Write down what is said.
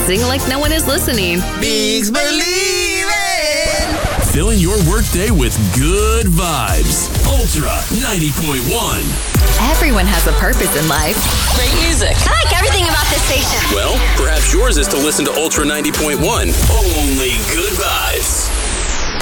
sing like no one is listening. Bigs Believin'. Filling your workday with good vibes. Ultra 90.1. Everyone has a purpose in life. Great music. I like everything about this station. Well, perhaps yours is to listen to Ultra 90.1. Only good vibes.